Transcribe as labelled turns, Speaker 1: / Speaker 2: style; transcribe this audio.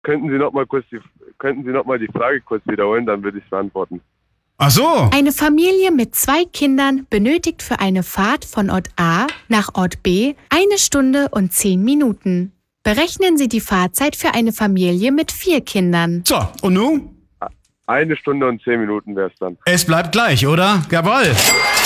Speaker 1: Könnten Sie noch mal die Frage kurz wiederholen, dann würde ich es beantworten.
Speaker 2: Ach so.
Speaker 3: Eine Familie mit 2 Kindern benötigt für eine Fahrt von Ort A nach Ort B 1 Stunde und 10 Minuten. Berechnen Sie die Fahrzeit für eine Familie mit 4 Kindern.
Speaker 2: So, und nun?
Speaker 1: 1 Stunde und 10 Minuten wäre es dann.
Speaker 2: Es bleibt gleich, oder? Jawohl.